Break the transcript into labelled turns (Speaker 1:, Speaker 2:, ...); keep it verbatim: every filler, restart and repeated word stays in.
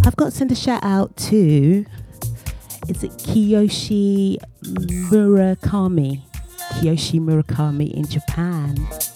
Speaker 1: I've got to send a shout out to, is it Kiyoshi Murakami? Kiyoshi Murakami in Japan.